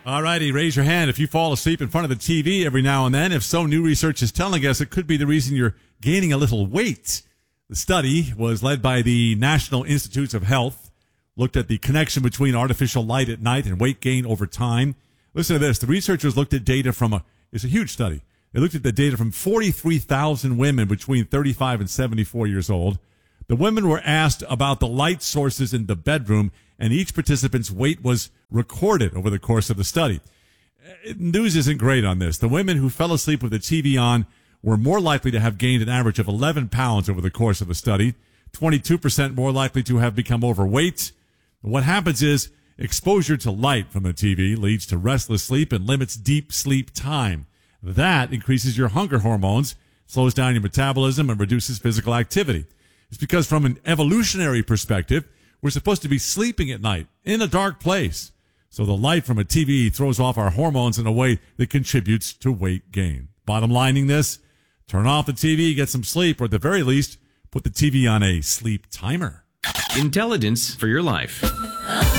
All righty, raise your hand if you fall asleep in front of the TV every now and then. If so, new research is telling us it could be the reason you're gaining a little weight. The study was led by the National Institutes of Health, looked at the connection between artificial light at night and weight gain over time. Listen to this. The researchers looked at data from it's a huge study. They looked at the data from 43,000 women between 35 and 74 years old. The women were asked about the light sources in the bedroom, and each participant's weight was recorded over the course of the study. News isn't great on this. The women who fell asleep with the TV on were more likely to have gained an average of 11 pounds over the course of the study, 22% more likely to have become overweight. What happens is exposure to light from the TV leads to restless sleep and limits deep sleep time. That increases your hunger hormones, slows down your metabolism, and reduces physical activity. It's because from an evolutionary perspective, we're supposed to be sleeping at night in a dark place. So the light from a TV throws off our hormones in a way that contributes to weight gain. Bottom lining this, turn off the TV, get some sleep, or at the very least, put the TV on a sleep timer. Intelligence for your life.